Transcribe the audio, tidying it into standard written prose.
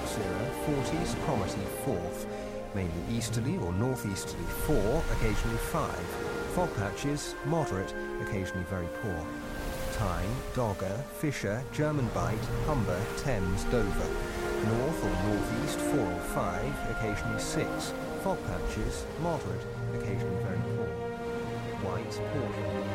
Cirrus 40s, Cromarty 4th, mainly easterly or northeasterly 4, occasionally 5. Fog patches, moderate, occasionally very poor. Tyne, Dogger, Fisher, German Bight, Humber, Thames, Dover. North or northeast 4 or 5, occasionally 6. Fog patches, moderate, occasionally very poor. White, poor.